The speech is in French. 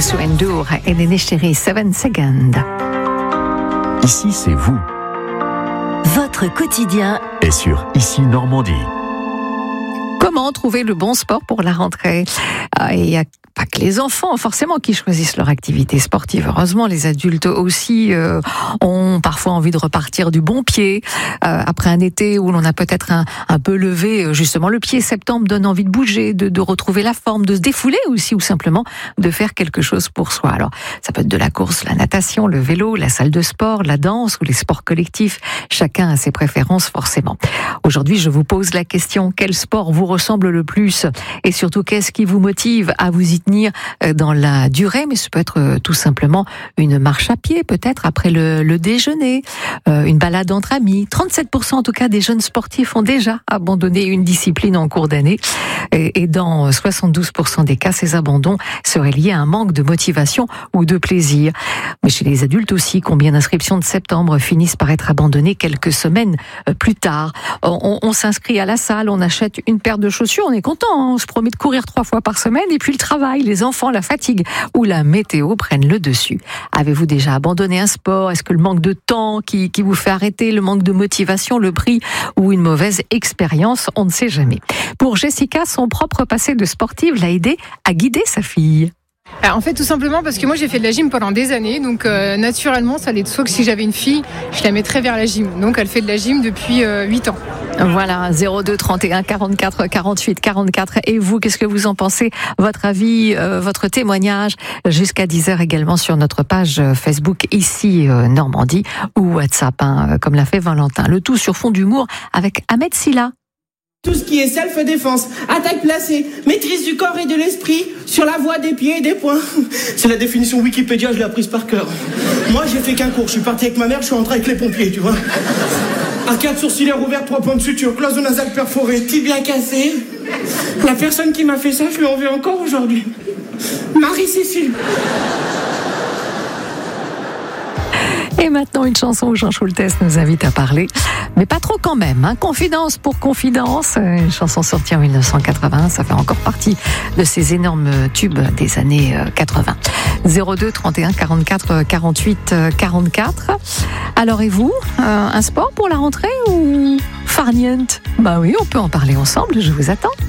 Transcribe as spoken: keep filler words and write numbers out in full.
sous Endur et Néné Chéri, seven seconds. Ici, c'est vous. Votre quotidien Et sur Ici Normandie. Comment trouver le bon sport pour la rentrée ? Il n'y a pas que les enfants, forcément, qui choisissent leur activité sportive. Heureusement, les adultes aussi euh, ont parfois envie de repartir du bon pied. Euh, après un été où l'on a peut-être un, un peu levé, justement, le pied, septembre donne envie de bouger, de, de retrouver la forme, de se défouler aussi, ou simplement de faire quelque chose pour soi. Alors, ça peut être de la course, la natation, le vélo, la salle de sport, la danse ou les sports collectifs. Chacun a ses préférences, forcément. Aujourd'hui, je vous pose la question, quel sport vous ressemble le plus ? Et surtout, qu'est-ce qui vous motive à vous y tenir dans la durée, mais ça peut être tout simplement une marche à pied, peut-être après le, le déjeuner, euh, une balade entre amis. trente-sept pour cent en tout cas des jeunes sportifs ont déjà abandonné une discipline en cours d'année. Et, et dans soixante-douze pour cent des cas, ces abandons seraient liés à un manque de motivation ou de plaisir. Mais chez les adultes aussi, combien d'inscriptions de septembre finissent par être abandonnées quelques semaines plus tard ? On, on s'inscrit à la salle, on achète une paire de chaussures, on est content, hein, on se promet de courir trois fois par semaine, et puis le travail, les enfants, la fatigue ou la météo prennent le dessus. Avez-vous déjà abandonné un sport ? Est-ce que le manque de temps qui, qui vous fait arrêter, le manque de motivation, le prix ou une mauvaise expérience ? On ne sait jamais. Pour Jessica, son propre passé de sportive l'a aidé à guider sa fille. Alors, en fait, tout simplement parce que moi j'ai fait de la gym pendant des années, donc euh, naturellement ça allait de soi que si j'avais une fille, je la mettrais vers la gym. Donc elle fait de la gym depuis euh, huit ans. Voilà, zéro deux trente et un quarante-quatre quarante-huit quarante-quatre. Et vous, qu'est-ce que vous en pensez ? Votre avis, euh, votre témoignage, jusqu'à dix heures également sur notre page Facebook Ici euh, Normandie ou WhatsApp, hein, comme l'a fait Valentin. Le tout sur fond d'humour avec Ahmed Silla. Tout ce qui est self-défense, attaque placée, maîtrise du corps et de l'esprit, sur la voie des pieds et des poings. C'est la définition Wikipédia, je l'ai apprise par cœur. Moi, j'ai fait qu'un cours, je suis parti avec ma mère, je suis rentré avec les pompiers, tu vois. Arcade sourcilière ouverte, trois points de suture, cloison nasale perforée, tibia cassé. La personne qui m'a fait ça, je lui en veux encore aujourd'hui. Marie-Cécile. Et maintenant, une chanson où Jean Schultes nous invite à parler, mais pas trop quand même, hein. Confidence pour confidence, une chanson sortie en dix-neuf cent quatre-vingts, ça fait encore partie de ces énormes tubes des années quatre-vingts. zéro deux trente et un quarante-quatre quarante-huit quarante-quatre. Alors et vous, un sport pour la rentrée ou farniente ? Bah oui, on peut en parler ensemble, je vous attends.